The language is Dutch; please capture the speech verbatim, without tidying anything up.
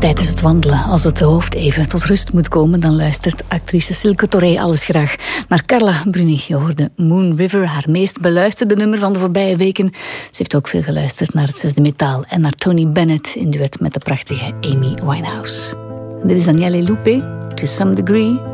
Tijdens het wandelen, als het hoofd even tot rust moet komen, dan luistert actrice Silke Toré alles graag naar Carla Bruni. Je hoorde Moon River, haar meest beluisterde nummer van de voorbije weken. Ze heeft ook veel geluisterd naar het Zesde Metaal en naar Tony Bennett in duet met de prachtige Amy Winehouse. Dit is Daniele Lupe, To Some Degree.